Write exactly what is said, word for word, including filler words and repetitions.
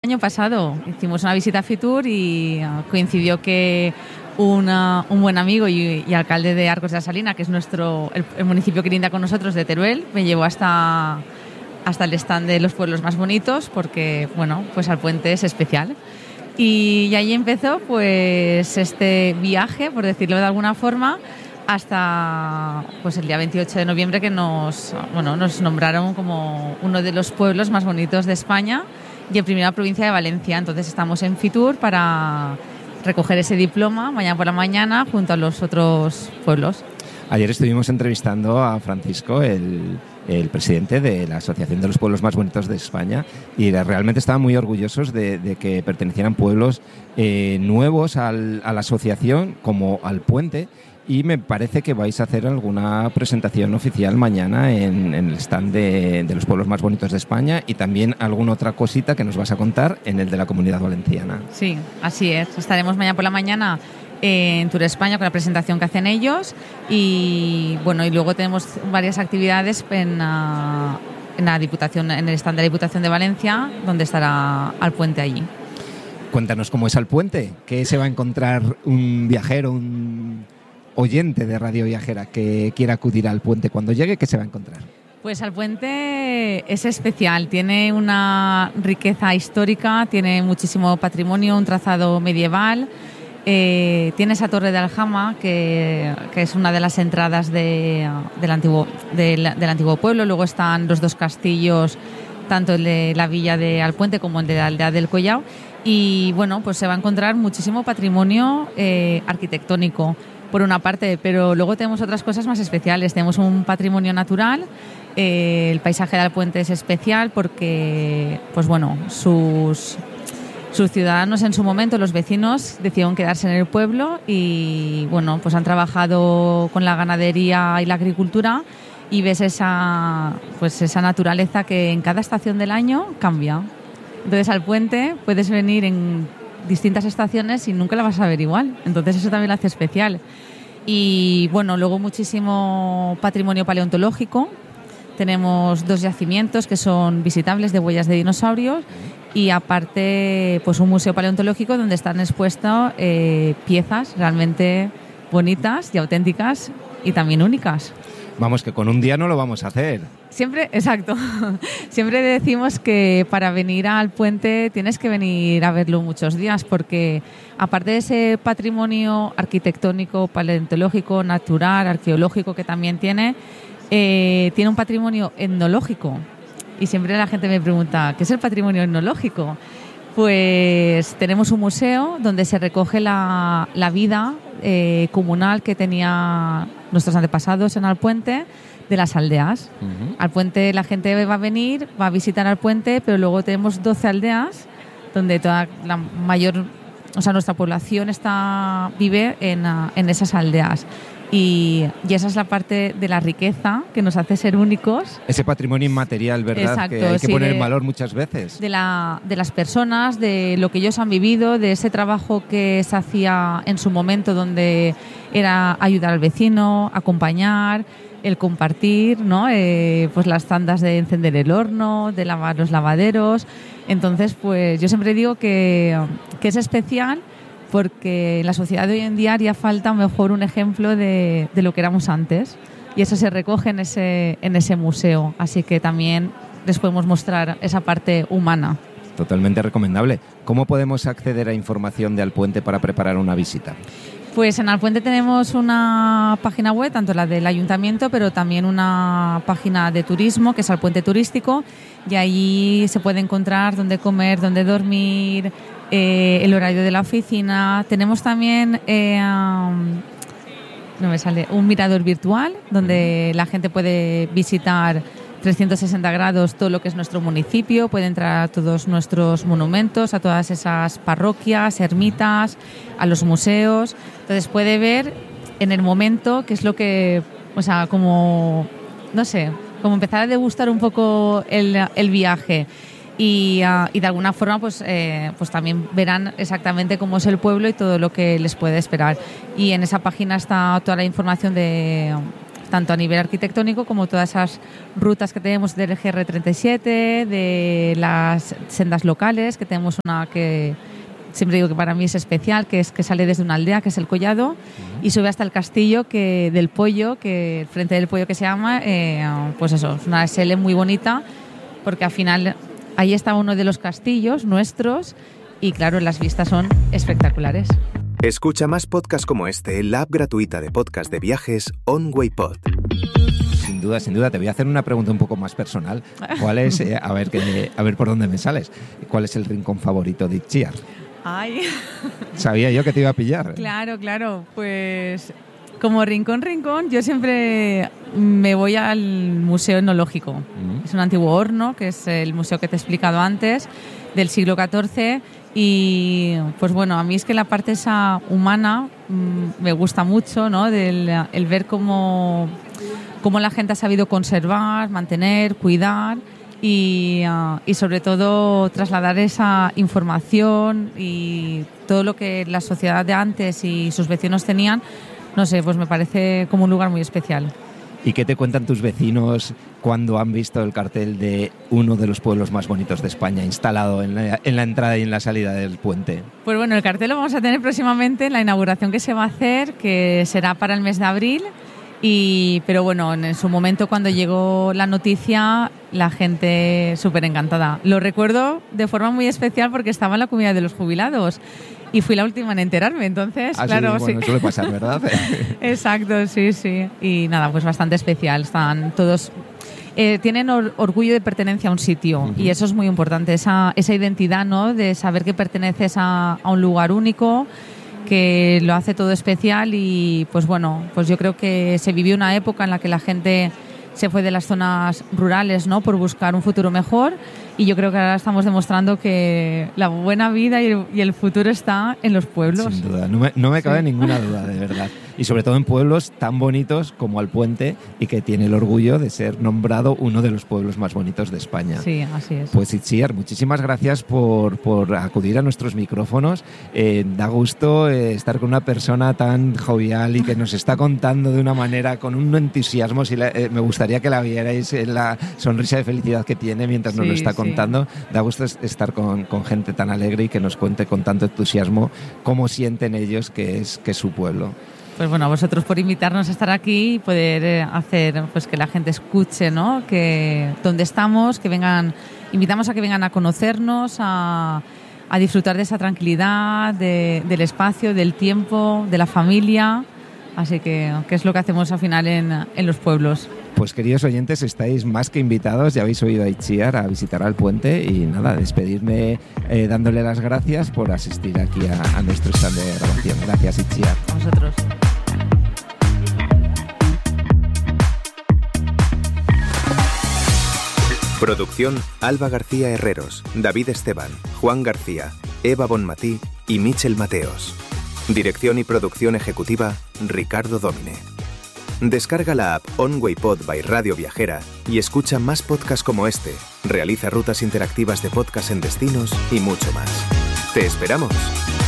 El año pasado hicimos una visita a Fitur y uh, coincidió que una, un buen amigo y, y alcalde de Arcos de la Salina, que es nuestro el, el municipio que linda con nosotros de Teruel, me llevó hasta, hasta el stand de los pueblos más bonitos porque, bueno, pues Alpuente es especial. Y, y ahí empezó pues este viaje, por decirlo de alguna forma, hasta pues el día veintiocho de noviembre, que nos, bueno, nos nombraron como uno de los pueblos más bonitos de España y en primera provincia de Valencia. Entonces estamos en Fitur para recoger ese diploma mañana por la mañana junto a los otros pueblos. Ayer estuvimos entrevistando a Francisco, el, el presidente de la Asociación de los Pueblos Más Bonitos de España, y realmente estaban muy orgullosos de, de que pertenecieran pueblos eh, nuevos al, a la asociación, como Alpuente. Y me parece que vais a hacer alguna presentación oficial mañana en, en el stand de, de los pueblos más bonitos de España y también alguna otra cosita que nos vas a contar en el de la Comunidad Valenciana. Sí, así es. Estaremos mañana por la mañana en Tour España con la presentación que hacen ellos y bueno, y luego tenemos varias actividades en, uh, en la Diputación, en el stand de la Diputación de Valencia, donde estará Alpuente allí. Cuéntanos cómo es Alpuente, qué se va a encontrar un viajero, un oyente de Radio Viajera que quiera acudir al puente cuando llegue, ¿qué se va a encontrar? Pues Alpuente es especial, tiene una riqueza histórica, tiene muchísimo patrimonio, un trazado medieval, eh, tiene esa torre de Aljama que, que es una de las entradas de, del, antiguo, de la, del antiguo pueblo. Luego están los dos castillos, tanto el de la villa de Alpuente como el de la aldea del Collao, y bueno, pues se va a encontrar muchísimo patrimonio eh, arquitectónico por una parte, pero luego tenemos otras cosas más especiales. Tenemos un patrimonio natural, eh, el paisaje de Alpuente es especial porque, pues bueno, sus, sus ciudadanos en su momento, los vecinos, decidieron quedarse en el pueblo y, bueno, pues han trabajado con la ganadería y la agricultura y ves esa, pues esa naturaleza que en cada estación del año cambia. Entonces, Alpuente puedes venir en distintas estaciones y nunca la vas a ver igual. Entonces eso también lo hace especial. Y bueno, luego muchísimo patrimonio paleontológico. Tenemos dos yacimientos que son visitables de huellas de dinosaurios y aparte pues un museo paleontológico donde están expuestas eh, piezas realmente bonitas y auténticas y también únicas. Vamos, que con un día no lo vamos a hacer. Siempre, exacto. Siempre decimos que para venir al puente tienes que venir a verlo muchos días porque aparte de ese patrimonio arquitectónico, paleontológico, natural, arqueológico que también tiene, eh, tiene un patrimonio etnológico. Y siempre la gente me pregunta, ¿qué es el patrimonio etnológico? Pues tenemos un museo donde se recoge la, la vida eh, comunal que tenían nuestros antepasados en Alpuente, de las aldeas. Uh-huh. Alpuente, la gente va a venir, va a visitar Alpuente, pero luego tenemos doce aldeas donde toda la mayor, o sea, nuestra población está vive en, en esas aldeas. Y, y esa es la parte de la riqueza que nos hace ser únicos. Ese patrimonio inmaterial, ¿verdad? Exacto, que hay que sí, poner de, en valor muchas veces. De, la, de las personas, de lo que ellos han vivido, de ese trabajo que se hacía en su momento donde era ayudar al vecino, acompañar, el compartir, ¿no? Eh, pues las tandas de encender el horno, de lavar los lavaderos. Entonces, pues yo siempre digo que, que es especial porque en la sociedad de hoy en día haría falta mejor un ejemplo de, de lo que éramos antes y eso se recoge en ese, en ese museo. Así que también les podemos mostrar esa parte humana. Totalmente recomendable. ¿Cómo podemos acceder a información de Alpuente para preparar una visita? Pues en Alpuente tenemos una página web, tanto la del ayuntamiento, pero también una página de turismo, que es Alpuente Turístico, y allí se puede encontrar dónde comer, dónde dormir, eh, el horario de la oficina. Tenemos también eh, um, no me sale, un mirador virtual, donde la gente puede visitar trescientos sesenta grados todo lo que es nuestro municipio, puede entrar a todos nuestros monumentos, a todas esas parroquias, ermitas, a los museos. Entonces puede ver en el momento qué es lo que, o sea, como, no sé, como empezar a degustar un poco el, el viaje. Y, uh, y de alguna forma pues, eh, pues también verán exactamente cómo es el pueblo y todo lo que les puede esperar. Y en esa página está toda la información de tanto a nivel arquitectónico como todas esas rutas que tenemos del G R treinta y siete, de las sendas locales, que tenemos una que siempre digo que para mí es especial, que es que sale desde una aldea, que es el Collado, y sube hasta el castillo que del Pollo, que el Frente del Pollo que se llama, eh, pues eso, es una S L muy bonita, porque al final ahí está uno de los castillos nuestros y claro, las vistas son espectaculares. Escucha más podcasts como este en la app gratuita de podcast de viajes OnWayPod. Sin duda, sin duda. Te voy a hacer una pregunta un poco más personal. ¿Cuál es, eh, a ver que, a ver por dónde me sales, cuál es el rincón favorito de Itziar? Ay. Sabía yo que te iba a pillar. Claro, claro. Pues como rincón, rincón, yo siempre me voy al Museo Etnológico. Mm. Es un antiguo horno, que es el museo que te he explicado antes, del siglo catorce. Y pues bueno, a mí es que la parte esa humana mmm, me gusta mucho, ¿no? Del, el ver cómo, cómo la gente ha sabido conservar, mantener, cuidar. Y, uh, y sobre todo trasladar esa información y todo lo que la sociedad de antes y sus vecinos tenían, no sé, pues me parece como un lugar muy especial. ¿Y qué te cuentan tus vecinos cuando han visto el cartel de uno de los pueblos más bonitos de España instalado en la, en la entrada y en la salida del puente? Pues bueno, el cartel lo vamos a tener próximamente en la inauguración que se va a hacer, que será para el mes de abril. Y, pero bueno, en su momento cuando llegó la noticia, la gente súper encantada. Lo recuerdo de forma muy especial porque estaba en la comunidad de los jubilados y fui la última en enterarme, entonces, ah, claro, sí, bueno, sí. Suele pasar, ¿verdad? Exacto, sí, sí. Y nada, pues bastante especial. Están todos... Eh, tienen or- orgullo de pertenencia a un sitio uh-huh. y eso es muy importante, esa, esa identidad, ¿no? De saber que perteneces a, a un lugar único, que lo hace todo especial y pues bueno, pues yo creo que se vivió una época en la que la gente se fue de las zonas rurales, ¿no? Por buscar un futuro mejor y yo creo que ahora estamos demostrando que la buena vida y el, y el futuro está en los pueblos. Sin duda, no me, no me cabe sí. ninguna duda, de verdad. Y sobre todo en pueblos tan bonitos como Alpuente y que tiene el orgullo de ser nombrado uno de los pueblos más bonitos de España. Sí, así es. Pues Itziar, muchísimas gracias por, por acudir a nuestros micrófonos. Eh, da gusto eh, estar con una persona tan jovial y que nos está contando de una manera, con un entusiasmo. Si la, eh, me gustaría que la vierais en la sonrisa de felicidad que tiene mientras nos sí, lo está contando. Sí. Da gusto estar con, con gente tan alegre y que nos cuente con tanto entusiasmo cómo sienten ellos que es, que es su pueblo. Pues bueno, a vosotros por invitarnos a estar aquí y poder hacer pues que la gente escuche, ¿no? Que dónde estamos, que vengan, invitamos a que vengan a conocernos, a, a disfrutar de esa tranquilidad, de, del espacio, del tiempo, de la familia. Así que, que es lo que hacemos al final en, en los pueblos. Pues queridos oyentes, estáis más que invitados, ya habéis oído a Itziar a visitar Alpuente y nada, despedirme eh, dándole las gracias por asistir aquí a, a nuestro stand de grabación. Gracias, Itziar. A vosotros. Producción Alba García Herreros, David Esteban, Juan García, Eva Bonmatí y Michel Mateos. Dirección y producción ejecutiva Ricardo Domine. Descarga la app OnWayPod by Radio Viajera y escucha más podcasts como este. Realiza rutas interactivas de podcast en destinos y mucho más. ¡Te esperamos!